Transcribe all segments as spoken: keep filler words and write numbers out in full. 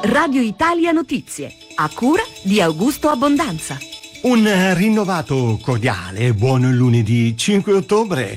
Radio Italia Notizie, a cura di Augusto Abbondanza. Un rinnovato cordiale buon lunedì cinque ottobre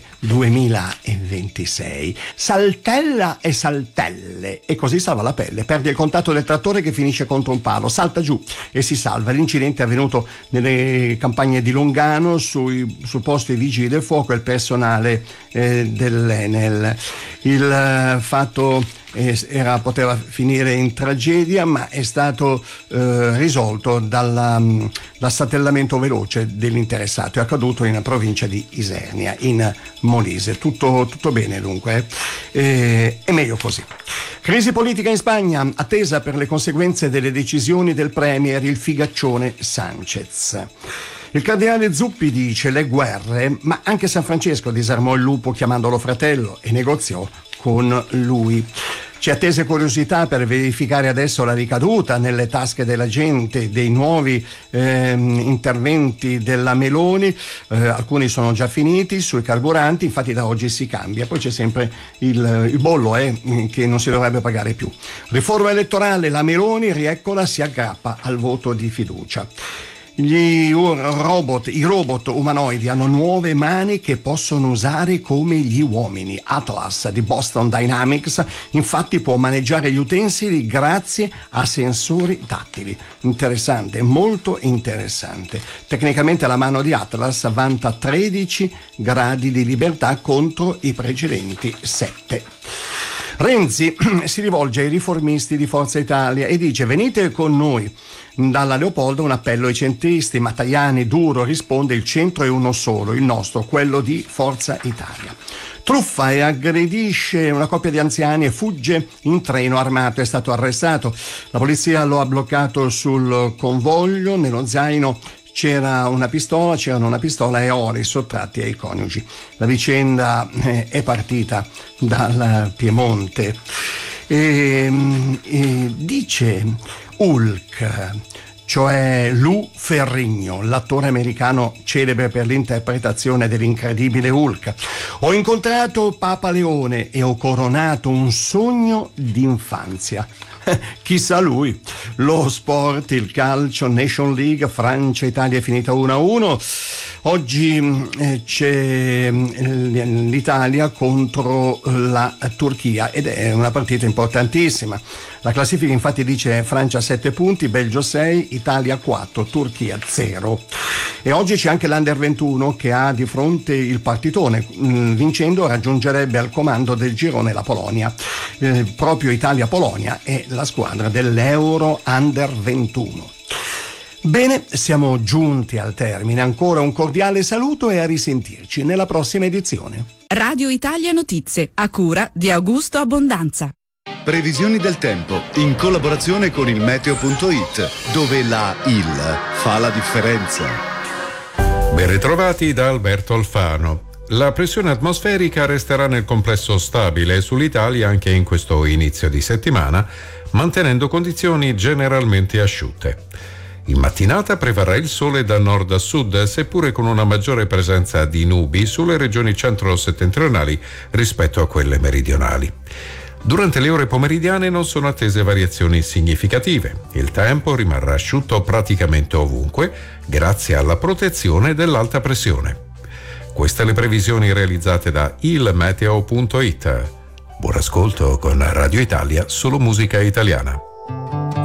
duemilaventisei. Saltella e saltelle, e così salva la pelle. Perde il contatto del trattore che finisce contro un palo, salta giù e si salva. L'incidente è avvenuto nelle campagne di Longano, sui, sul posto i vigili del fuoco e il personale eh, dell'Enel. Il uh, fatto Era, poteva finire in tragedia, ma è stato eh, risolto dalla, um, dall'assatellamento veloce dell'interessato. È accaduto in provincia di Isernia, in Molise. Tutto, tutto bene dunque, eh, è meglio così. Crisi politica in Spagna, attesa per le conseguenze delle decisioni del premier il figaccione Sanchez. Il cardinale Zuppi dice le guerre, ma anche San Francesco disarmò il lupo chiamandolo fratello e negoziò con lui. C'è attesa e curiosità per verificare adesso la ricaduta nelle tasche della gente dei nuovi eh, interventi della Meloni. Eh, alcuni sono già finiti sui carburanti, infatti da oggi si cambia. Poi c'è sempre il, il bollo eh, che non si dovrebbe pagare più. Riforma elettorale, la Meloni, rieccola, si aggrappa al voto di fiducia. Gli robot, i robot umanoidi hanno nuove mani che possono usare come gli uomini. Atlas di Boston Dynamics infatti può maneggiare gli utensili grazie a sensori tattili. Interessante, molto interessante. Tecnicamente la mano di Atlas vanta tredici gradi di libertà contro i precedenti sette. Renzi si rivolge ai riformisti di Forza Italia e dice: venite con noi. Dalla Leopoldo un appello ai centristi, ma Tajani duro risponde: il centro è uno solo, il nostro, quello di Forza Italia. Truffa e aggredisce una coppia di anziani e fugge in treno armato, è stato arrestato. La polizia lo ha bloccato sul convoglio, nello zaino c'era una pistola, c'erano una pistola e ori sottratti ai coniugi. La vicenda eh, è partita dal Piemonte. E, e dice Hulk, cioè Lou Ferrigno, l'attore americano celebre per l'interpretazione dell'incredibile Hulk. Ho incontrato Papa Leone e ho coronato un sogno d'infanzia. Chissà lui. Lo sport, il calcio, Nation League, Francia-Italia è finita uno a uno. Oggi eh, c'è l'Italia contro la Turchia ed è una partita importantissima. La classifica infatti dice Francia sette punti, Belgio sei, Italia quattro, Turchia zero. E oggi c'è anche l'Under ventuno che ha di fronte il partitone. Vincendo raggiungerebbe al comando del girone la Polonia. Eh, proprio Italia-Polonia è la squadra dell'Euro Under ventuno. Bene, siamo giunti al termine. Ancora un cordiale saluto e a risentirci nella prossima edizione. Radio Italia Notizie, a cura di Augusto Abbondanza. Previsioni del tempo in collaborazione con il meteo punto it, dove la I L fa la differenza. Ben ritrovati da Alberto Alfano. La pressione atmosferica resterà nel complesso stabile sull'Italia anche in questo inizio di settimana, mantenendo condizioni generalmente asciutte. In mattinata prevarrà il sole da nord a sud, seppure con una maggiore presenza di nubi sulle regioni centro-settentrionali rispetto a quelle meridionali. Durante le ore pomeridiane non sono attese variazioni significative. Il tempo rimarrà asciutto praticamente ovunque, grazie alla protezione dell'alta pressione. Queste le previsioni realizzate da il meteo punto it. Buon ascolto con Radio Italia, solo musica italiana.